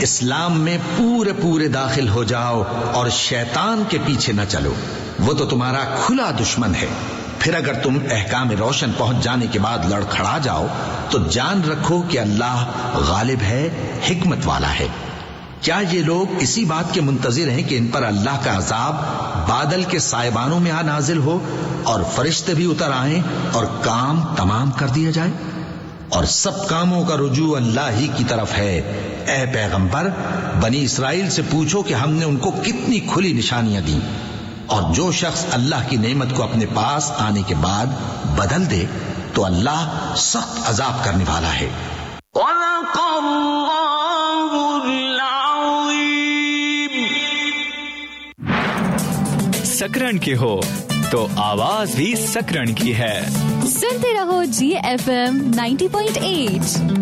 इस्लाम में पूरे पूरे दाखिल हो जाओ और शैतान के पीछे न चलो, वो तो तुम्हारा खुला दुश्मन है। फिर अगर तुम अहकाम रोशन पहुंच जाने के बाद लड़खड़ा जाओ तो जान रखो कि अल्लाह गालिब है, हिकमत वाला है। क्या ये लोग इसी बात के मुंतजिर हैं कि इन पर अल्लाह का अजाब बादल के सायबानों में आ नाजिल हो और फरिश्ते भी उतर आए और काम तमाम कर दिया जाए? और सब कामों का रुजू अल्लाह ही की तरफ है। ए पैगंबर, बनी इसराइल से पूछो कि हमने उनको कितनी खुली निशानियां दी, और जो शख्स अल्लाह की नेमत को अपने पास आने के बाद बदल दे तो अल्लाह सख्त अजाब करने वाला है। सकरन के हो तो आवाज भी सकरन की है। सुनते रहो GFM 90.8।